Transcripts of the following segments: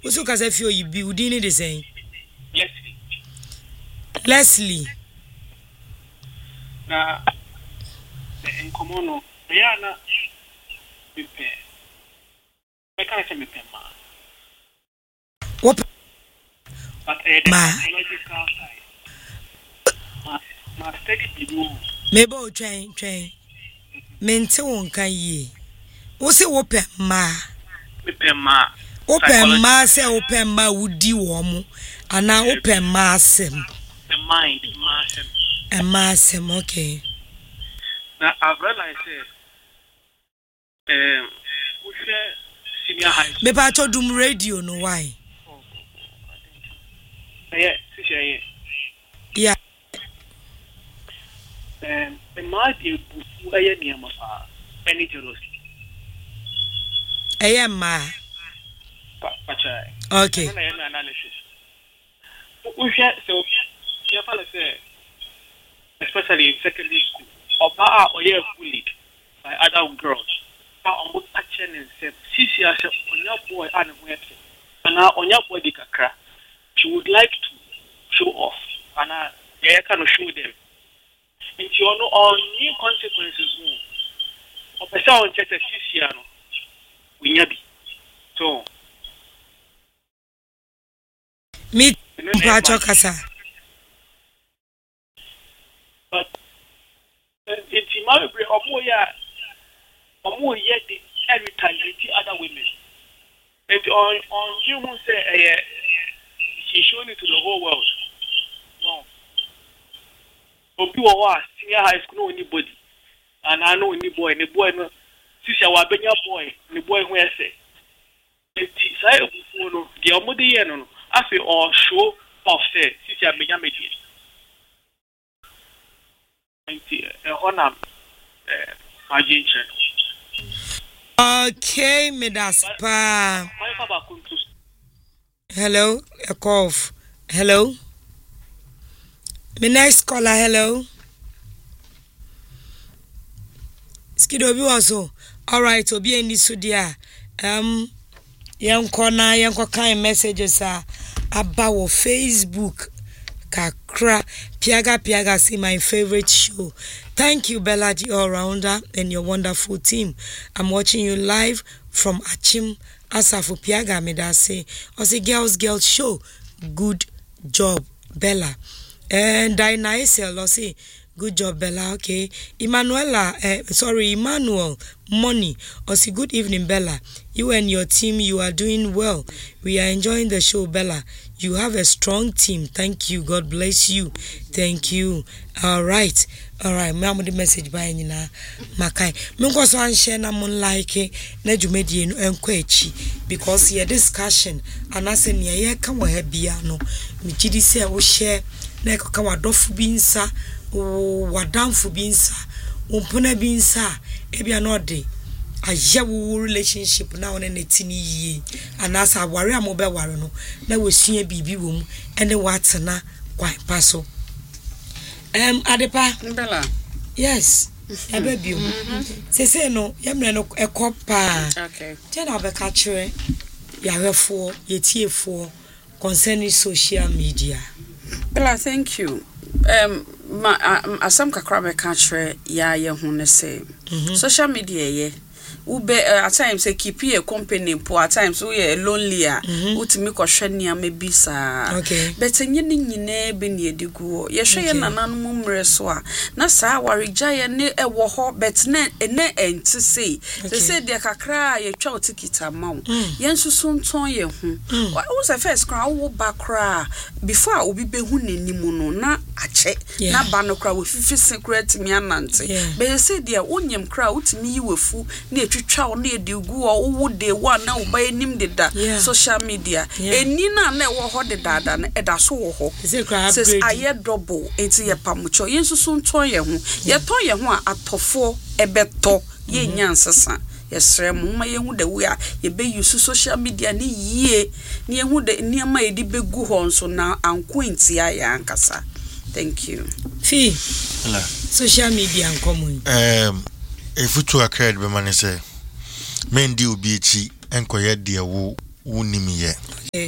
Uso kasa fio yibi udini de saying. Leslie. Na en komono yana bipe. Me kan se me pema. What But logical side. Ma study bibu. Mebo train. Mente won kan yi. Wo se wo pe ma. Me pema. Open ma se open ma wudi wo mu. Ana open ma asem. The mind, massive. A massem, okay. Now I've realized we share senior high school. Me pa to dum radio no why? Yeah, yeah. The might be bufu near my any jealousy. Ma. Okay. Analysis. We share so especially in secondary school, or yeah, bullied by other girls. Almost action and said, "Sisi, on your boy and now on your boy Kakra, she would like to show off, and I cannot show them. And you know all new consequences. Of the sound, just a Sisi, we nabi. So, me, Pachokasa. But it's my or more yet the retaliate other women. And on you who say she's showing it to the whole world. Wow. For people who are senior high school, know anybody. And I know any boy, no sister wa benya boy, the boy who say. It's side of the omodi no. I say or show off say sister benya media. Okay, Medaspa. Hello, a cough. Hello. My next caller, hello. Skidobi also. All right, Obi and Sudia. Young corner, young kind messages are about Facebook. Kakra Piaga see my favorite show. Thank you, Bella, the all-rounder, and your wonderful team. I'm watching you live from Achim Asafu Piaga Medase. Ose girls show. Good job, Bella. And Dinah Isel, Ose, good job, Bella. Okay. Emmanuel, Money. Ose, good evening, Bella. You and your team, you are doing well. We are enjoying the show, Bella. You have a strong team. Thank you. God bless you. Thank you. All right. Mama the message by Nina Makai. Mungo so an share na mun like na dwumadi no enkwachi because here discussion and ase ne ye ka wo ha bia no me gidi se wo share na ka wadofu bi nsa wadamfu bi nsa ompona bi nsa e bia no de ayewo relationship na wona na tini yi anasa aware amobe ware no na wosua bibi wo mu ene watena kwan paso Adepa Bella. Yes. Ebebio. Say no, yemre no ekopa. Okay. Tell abeka kire yarefo, yetiefo concerning social media. Bella, thank you. Asam kakra be ka kire ya ye hu ne say. Social media ye at times say keep a company at times we lonely utimi kohwe nia mebisa but enye ni nyine be ne edigu ye hwe nanan mumre so a na sa warigya ye ne ewo ho but na ene enti say de kakra ye twa otikita mawo ye nsusu nton ye hu wo say first kra wo bakra before obi be hu nanimu no na ache na ba no kra wo fifi secret mi anante be say de onyem kra utimi yiwefu na twitwa na edigu wo de one na wo ba enim de da social media eni na na wo ho de dada na eda so wo ho says aye double enti ye pamucho ye nsusu nton ye ho ye ton ye ho a atofo ebeto ye nyansesa yesre mu ma ye hu de we a ye be use social media ni yie ni ye hu de niam edi begu ho nso na ankwenti ya ankasa. Thank you. Fi social media nkomun efutu akred be man say men di obi echi enkoye de wo wunimi ye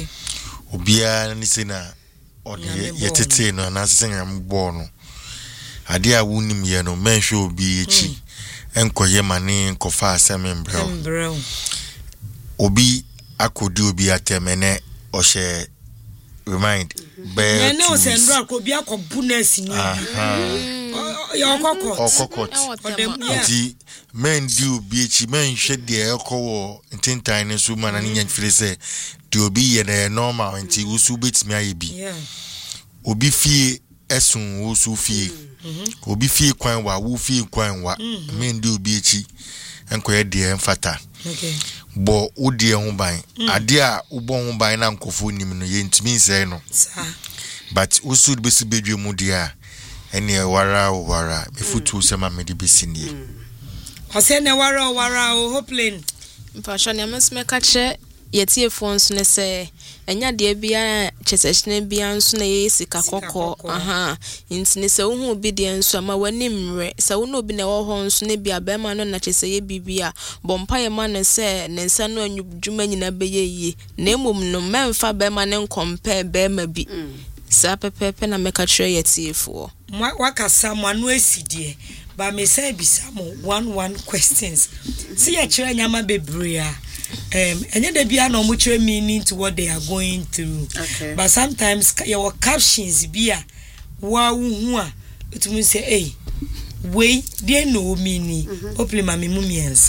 bibia ni se na ode yetete no na se ngam bo no ade a wonim ye no menhwe obi echi enkoye mane nkofa asem mbrel obi akodi obi atemene ohye remind be no se ndra ko bi akobu na sini ya okokot oti men di obi echi menhwe de ekowo ntintan ne so mana nya mfire se di obi ye na normal nti usu betimi ayebi obi fie esun usu fie obi fie kwan wa wo fie kwan wa men di obi echi enkoye de mfata bo odi ho ban ade a ubo ho ban na nkofo nim no ye ntimi nsɛ no but usu be si bedwe mu dia ene wara befutu sema me di besinie ose ne wara o hopelin mpasha ne amesme ka che yetie phones ne se enya de bia chesechne bia nso na ye sika kokko intine se wo hu bi de nso ama wani mre se wo no bi na wo ho nso ne bia ba ma no na chese ye bibia bompa ye ma ne se ne nsa no anwudwuma nyina be ye na emom no memfa ba ma ne compare ba ma bi sa pepepe na meka kire yetie fo wakasa mo anu esidie ba me say bisa mo one questions see ya kire nyama bebrea any de bia no mo kire meaning to what they are going through but sometimes your captions bia wa hu a it mean say hey we dey no meaning hopefully mama mumiensa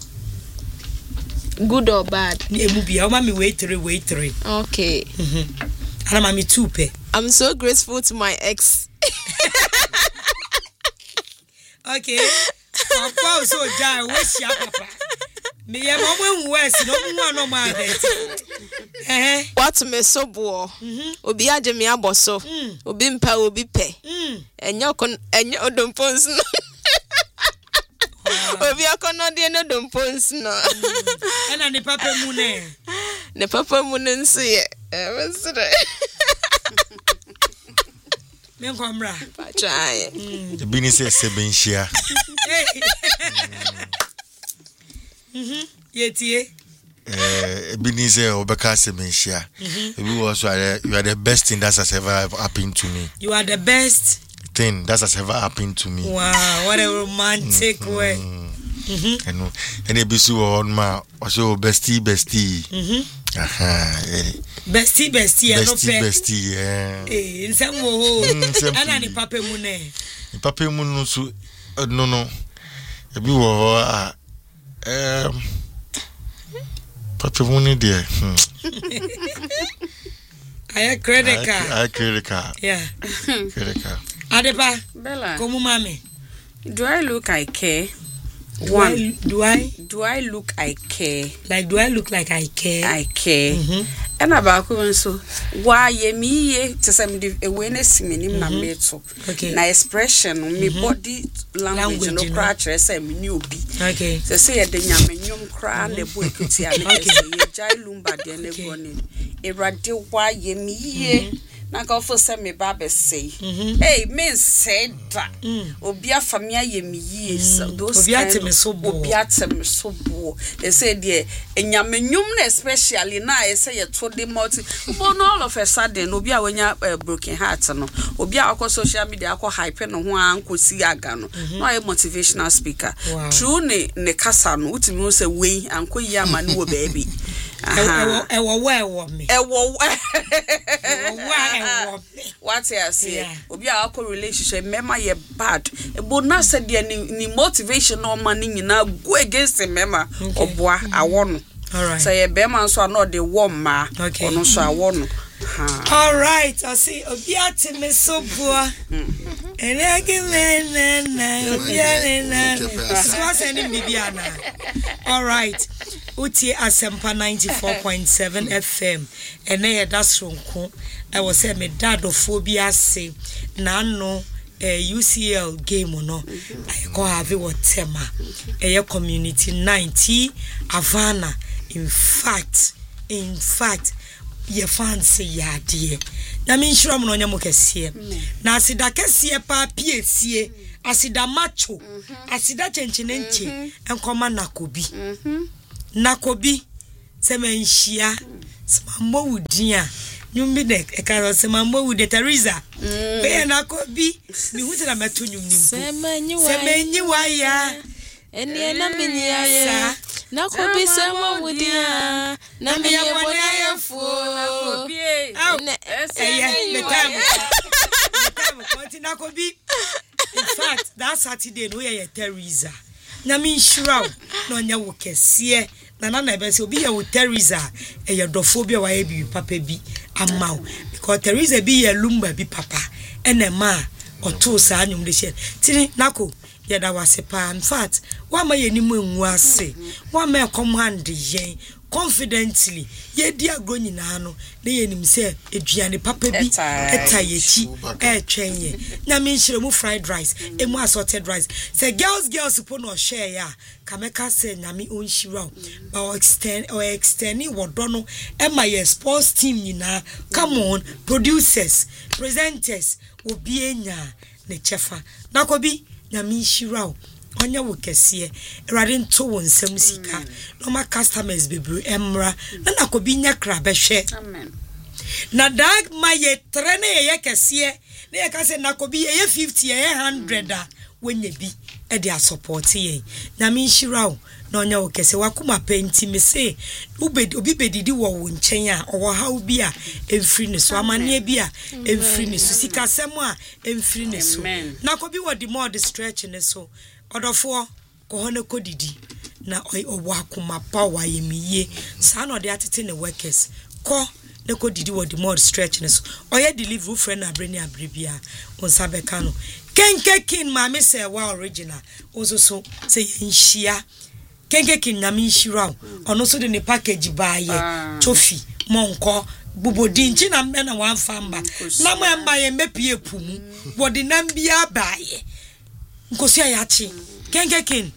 good or bad emu bia o mama wait three okay ana mama 2 pe I'm so grateful to my ex. Okay. Papa so die we sia papa. Me ye mo hu west no mu no ma bet. What me so bo. Obi age me aboso. Obi mpa obi pe. Enyo odompons no. Obi akono de no dompons no. Ana ne papa mu ne. Ne papa mu ne nso ye. Mesre. Men kwamra. Pachai. Bini se sebenshia. Yetie. Bini se obeka sebenshia. You also you are the best thing that has ever happened to me. You are the best thing that has ever happened to me. Wow, what a romantic way. And ebisu on ma also bestie. Bestie, eh nsemo ana ni papa mu ne. Ni papa mu no so no. Ebi wo papa mu ne de. Aya credit card. Yeah. Credit card. Adepa. Bella. Komu mame. Do I look I care? Do I look I care? Like do I look like I care? I care. And about so why ye me to some awareness minim na meto. Okay. Na expression me body language no crash say me new be. Okay. So say the nyamenyum cra na bo ekuti ale ye jai lumba de na goni. Erade why ye me na go for say me baba say. Hey, men said that. Obia famia ye me years. Those obia me so bo. They say there enyamenyum na especially na I say the multi but all of a sudden obi a wenya broken heart no obi a akọ social media akọ hype no ho ankosi aga no no a motivational speaker true ne kasa no utimi say we anko yi ama no baby ewo me what I say obi a akọ relationship mema ye bad but na say there ni motivation no man nyina go against the mema oboa awono. All right. So ye be man so no de warm ma ono so awono. All right. I see obiate me so boa. Ene agime na obiane na. So send me biana. All right. Uti Asempa 94.7 FM. Ene ye dasronko. I was say me dadophobia say na no UCL game no I go have what tema community 90 Havana. In fact ye fancy ya dear na me nsura mo nya mo kese na asida kese pa piesie asida macho asida chenchenenche enkoma nakobi se menhia se mambo wudin a nyumbi de e ka se mambo with the Teresa be na ko bi mi hu na meto nyum nimpo semenyi wa ya eni na menyi ya na ko bi se mamudia na me yebona yefo na ko bi in fact that Saturday no ye Teresa na me nshura no nya wo kese na ebe se obi ye wo Teresa e ye dofobia wa ye bi papa bi amaw because Teresa bi ye lumba bi papa ene ma oto sa anyum de she tini nako ye da wase pa in fact wa ma ye nimu enwu ase wa ma command yen confidently ye di agro nyina no na ye nim se eduane papa bi eta ye chi twenye na me nshire mu fried rice emu assorted rice say girls po no share ya kameka say na me onshira ba extend wodono e ma ye sports team nyina come on producers presenters obi enya ne chefa nakobi na me nshira onya wo kese erade nto won nsam sika no ma customers bebre emra na nakobi nya kra behwe amen na dag ma ye trene ye kese na ye ka se nakobi ye 50 ye 100 a wenye bi e dia support ye na me nshira na onya wo kese wakuma penti me se obi bedidi wo wo nchen a owo ha obi a emfiri ne so amane bi a emfiri ne so sika sem a emfiri ne so nakobi wo di more the stretch ne so odofo ko hono kodidi na owo akuma power yemiye sa na ode atete ne workers ko ne kodidi wo the more stretch ne so oye deliver friend abreni abrebia onsa beka no kenke kin ma me say wa original onso so say nhia kenke kin na me nhira ono so de ne package baaye tofi monko bubodi nchi na me na wan famba na mo mba ye mepie pumu wo de nam bia baaye nkosi ayachi kenkekin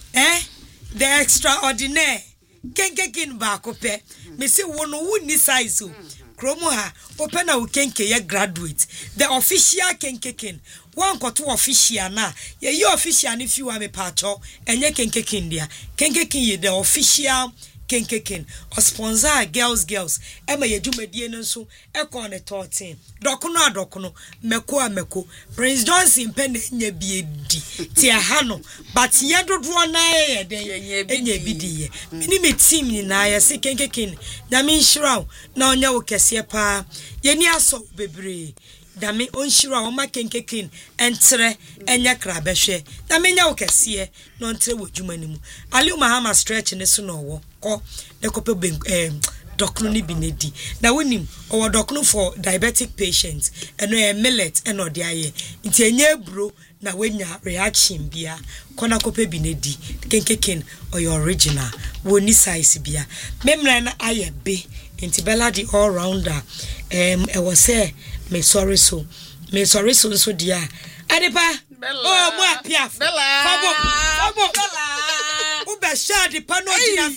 the extraordinary kenkekin ba kope me say wono wuni size o kromo ha open na kenke ye graduate the official kenkekin one koto official na ye official ni fiwa me pacho enye kenkekin dia kenkekin ye the official kenkekin o sponsor girls ema ye dwumadie no so ekon ne 13 dokono meko Prince Johnson pen nya biedi ti ha no but ye dodo na ye den enya bidi ye mini me team ni na ye se kenkekin na me nshira na onya wo kese pa ye ni aso bebre dame onshira o ma kenkekin entre enya kra behwe na me nya wo kese no entre wo dwumani mu Ali Mahama stretch ne so no wo ko ne kope dokno ni binedi na wonim o dokno for diabetic patients eno e millet eno de aye nti enye bro na wenya reaction bia kona kope binedi kenkekin o your original woni size bia memra na aye be nti bella di all rounder e was say me sorry so so dia adepa oh mo apia bella bella ube shadi pano dia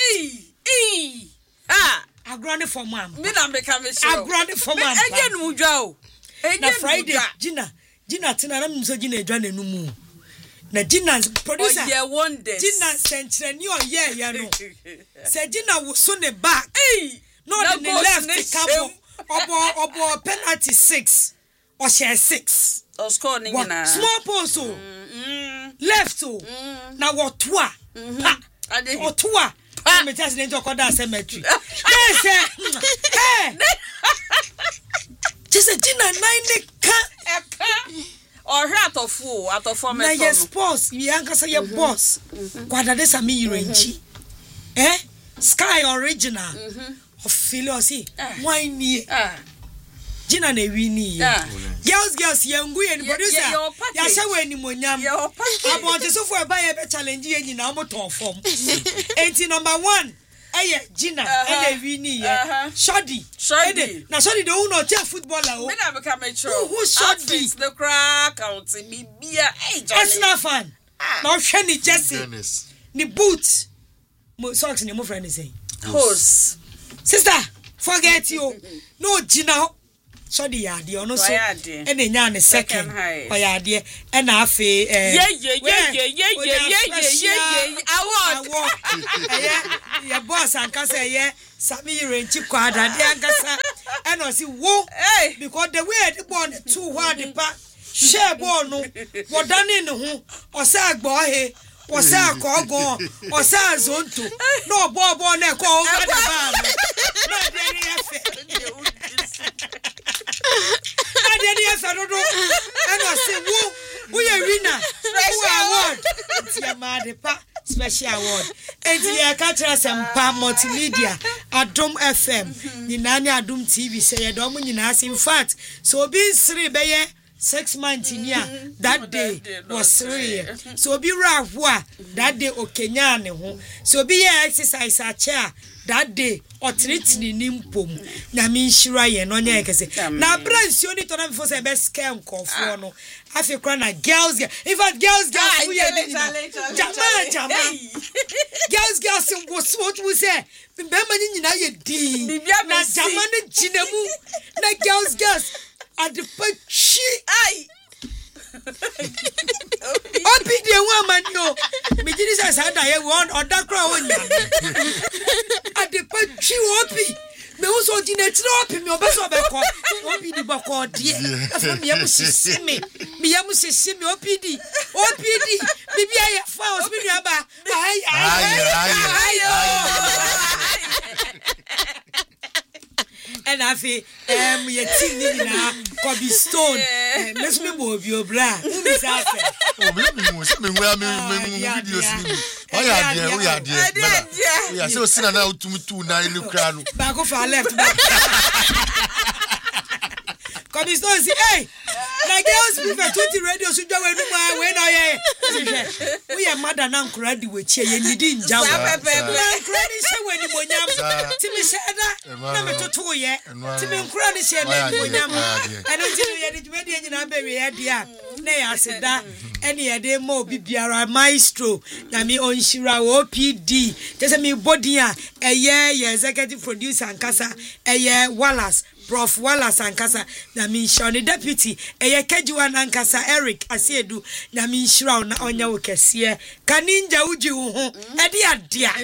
agrone for mam me na make am sure agrone for mam enye nu dwa o na Friday Gina tina na mso Gina edwa na numu na Gina producer yeah wonders Gina centre ni oye ya no se Gina wo so ne back no the left cabo obo penalty 6 or share 6 or score ni na small post left na what toa otua me just need to call that cemetery just a Gina 9 ka or atofo me na yes boss we ankasa your boss kwada de sami yirenchi Sky original of philosophy why ni Gina na wini girls yangu ye ni producer ya shawe ni monyam abonte so for buy e challenge ye nyina o moton form enti number 1 Gina and wini ye Shodi na Shodi do no tia footballer o me na become mature who Shodi the crack out bibia Arsenal fan na hwe ni jersey ni boot mo socks ni mo friend say hose sister forget you no Gina Shodi ya de ono so ene nya ne second oya de ena afi award ya boss ankasa ye Sami Renchi kwada de ankasa and I see wo because the way the born too hard the pa share born no what done in who or say boy or say go or say zonto no boy na ko over the bar no and I say wo we a winner special award and the catch us and Pam multimedia Adom FM Ninani Adom TV say Adom in fact so being 3 beye 6 months in year that day was 3 so be rough that day Kenyane ho so be exercise a chair that day or treat ni nimpom na mi nshira ye no nya ekese na branch oni to na before say best scam confo no afi kra na girls in fact girls we jama girls what we say mbema nyina ye din na jama ne ginemu na girls at the pachi ai opi de one man no me jini say sada ye won odakra onya at the pachi opi me wo so jina tira opi me obeso beko opi di bako die afa me yam sisimi opi di bibia ye fa hospital aba ai and I feel your team na Kobe Stone let's me bo bi obra who be say oh me videos ni oh ya there so sina na utumitu na ile kra no back off left Kobe Stone say hey na girls prefer 20 radio so do we no we na ye we ya mother na nkura di we chie ye nidi njawo na nkura ni she we ni monyam ti mi sheda na me toto ye ti mi nkura ni she na monyam eno ti ye di me di nyina be we ye dia na ya seda ene ye de mo bibiara maestro na mi onshira OPD just me body a ye executive producer ankasa Wallace Prof Wallace ankasa na mi nshira deputy Kejiwa nankasa Eric Asiedu na mi nshira na onya wokese kaninja uji ho edi adia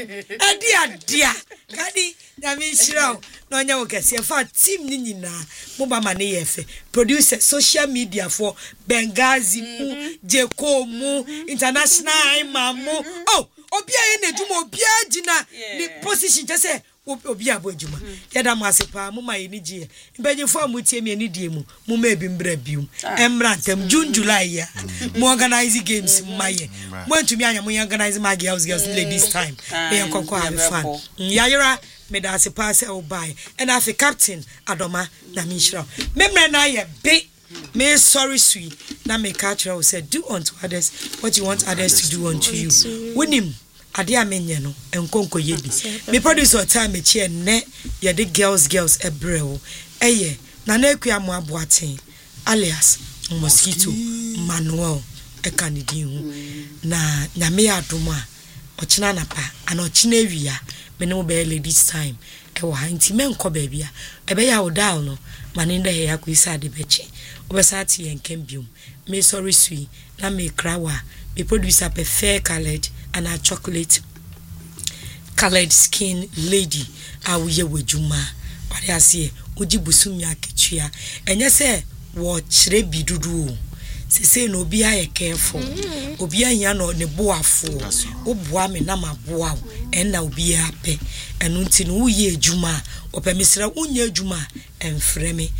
kani na mi nshira na onya wokese fa team ni nyina mo ba ma ne yefe producer social media for Bengazi mu Jeko mu international mamu oh obia ye na dwuma obia gina ni position just obi abojuma yeda masepa mu maye ni gie mbanyefo amutie me ni die mu ma bi mbra bium emra ntem June July ya mu organize games maye mu antumi anya mu organize my girls ladies time we enkonko have fun yayira me da sepa se obai and afi captain Adoma na minshira memra na ye be me sorry sweet na me catch her say do unto others what you want others to do unto you winim ade amenye no enkonko yedi me producer time me chie ne ye the girls ebrewo eye na na akua mo aboaten alias mosquito Manuel ekanidi hu na nyame adom a ochina napa ana ochina awia me no be ladies time e wo hanti me nko ba bia e be ya odal no maninde he yakuisa de beche obesati yenkem bium me sorry sweet na me krawa me producer prefer colored and a chocolate colored skin lady awuye wejuma wade ase ojibusumi aketua enye se wo chire bidudu sese no obi aye careful obi anya no ne boafo oboa me na maboa enna obi ape enu nti no uye ejuma opemesra unya ejuma enfreme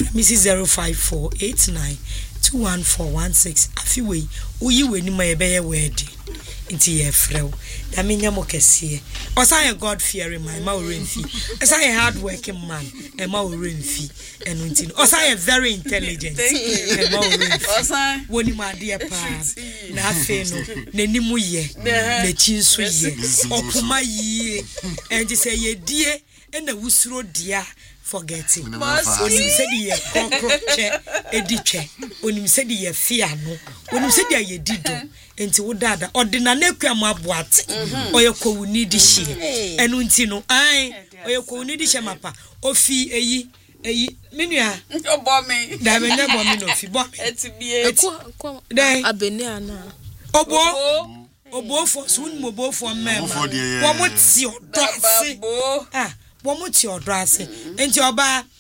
0548921416 afiwe uyiwe ni ma yebe ye wedi nti ye frew da menya mokese osaye God fearing man ma oremfi osaye hard working man e ma oremfi enu nti osaye very intelligent e ma oremfi osaye woni ma de pa na afe no nanimu ye na chinso ye okuma yie enji se ye die na wusuro dia forgetting onim se di ye cockroach editwe onim se di ye fia no onim se di ye dido enti wo dada odina na akua mo aboate oyekowuni di hye enu nti no ai oyekowuni di hye mapa ofi eyi menua obomi da menua bomi no fi bomi etibie dai abeni ana obo fo sun mo bo fo mema wo mo ti odo ase wo mo ti odo ase enti oba